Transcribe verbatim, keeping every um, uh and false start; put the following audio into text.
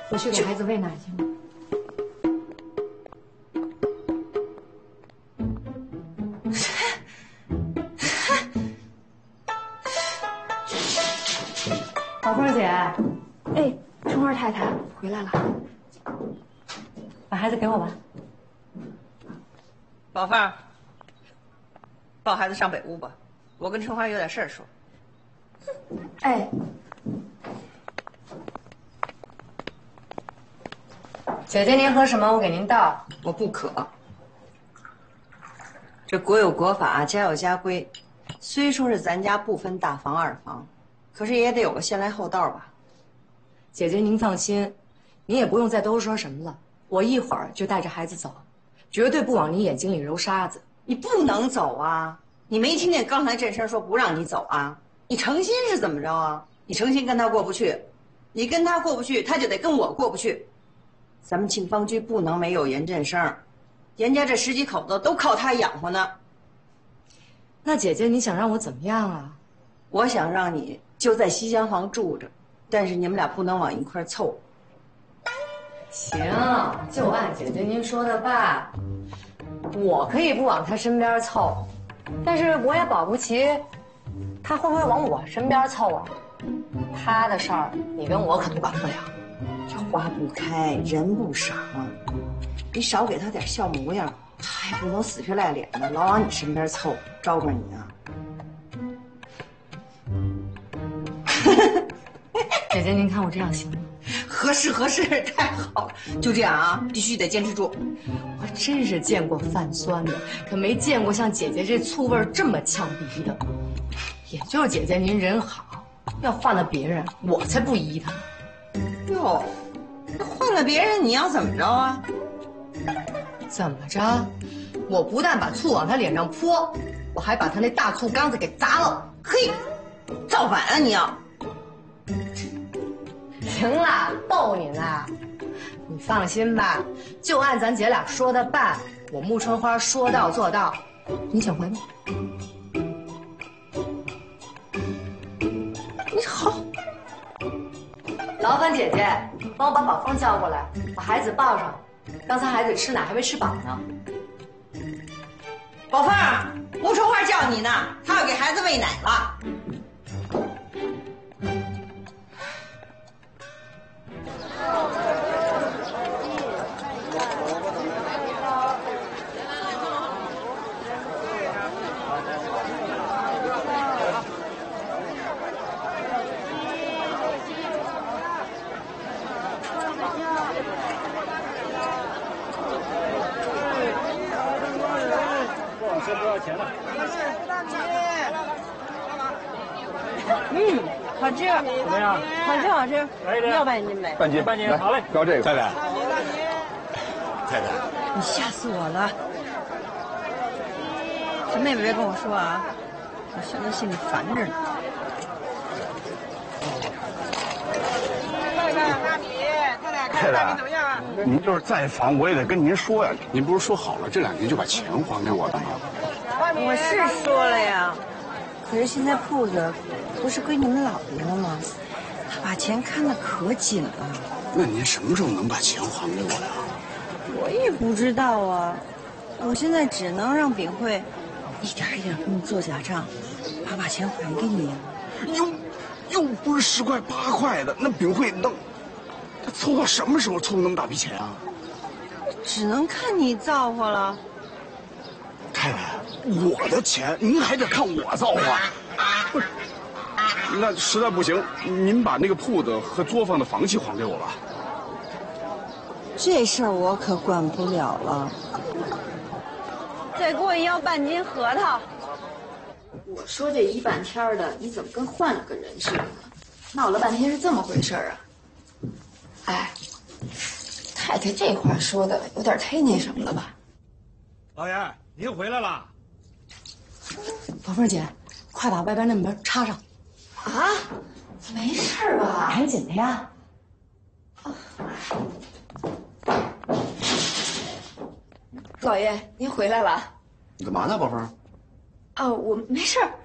我去给孩子喂奶去。宝凤姐， 哎，春花太太回来了， 把孩子给我吧。 宝凤，抱孩子上北屋吧，我跟春花有点事儿说。 哎。 姐姐，您喝什么？我给您倒。 我不渴。这国有国法，家有家规。虽说是咱家不分大房二房，可是也得有个先来后到吧。 姐姐，您放心，您也不用再多说什么了。我一会儿就带着孩子走，绝对不往你眼睛里揉沙子。 你不能走啊！你没听见刚才这声说不让你走啊？你诚心是怎么着啊？你诚心跟他过不去，你跟他过不去，他就得跟我过不去。 咱们庆芳居不能没有严振生，严家这十几口子都靠他养活呢。 那姐姐，你想让我怎么样啊？ 我想让你就在西厢房住着，但是你们俩不能往一块凑。 行，就按姐姐您说的办。我可以不往他身边凑，但是我也保不齐，他会不会往我身边凑啊？他的事儿，你跟我可都管不了。 这花不开，人不赏，你少给他点笑模样，他还不能死皮赖脸的老往你身边凑，招着你啊！ 姐姐，您看我这样行吗？ 合适合适，太好了！就这样啊，必须得坚持住。 我真是见过泛酸的，可没见过像姐姐这醋味这么呛鼻的。也就姐姐您人好，要换了别人，我才不依他呢。 哟，那换了别人，你要怎么着啊？ 怎么着？我不但把醋往他脸上泼，我还把他那大醋缸子给砸了。 嘿，造反啊你要！ 行了，逗你呢。你放心吧，就按咱姐俩说的办。我穆春花说到做到。你请回吧。 你好。 劳烦姐姐帮我把宝凤叫过来，把孩子抱上。刚才孩子吃奶还没吃饱呢。 宝凤，穆春花叫你呢，她要给孩子喂奶了。嗯，好吃， 怎么样？ 好吃好吃， 来一个， 要半斤呗。 半斤，半斤，好嘞， 要这个。 太太， 太太， 你吓死我了！这妹妹别跟我说啊，我现在心里烦着呢。 太太，大米，太太，看大米怎么样啊？ 您就是再烦，我也得跟您说呀。您不是说好了这两年就把钱还给我的吗？ 我是说了呀，可是现在铺子不是归你们老爷了吗？他把钱看得可紧了。 那您什么时候能把钱还给我呀？ 我也不知道啊，我现在只能让秉慧一点一点给你做假账，把把钱还给你啊。 又又不是十块八块的，那秉慧能，他凑到什么时候凑那么大笔钱啊？ 只能看你造化了。 太太，我的钱您还得看我造化。不是，那实在不行，您把那个铺子和作坊的房契还给我吧。 这事儿我可管不了了。再给我要半斤核桃。 我说这一半天的，你怎么跟换了个人似的呢？闹了半天是这么回事儿啊？哎，太太这话说的有点忒那什么了吧？ 老爷，您回来了。 宝凤姐，快把外边那门插上。 啊，没事吧？ 赶紧的呀！ 老爷，您回来了。 你干嘛呢，宝凤？ 哦，我没事儿，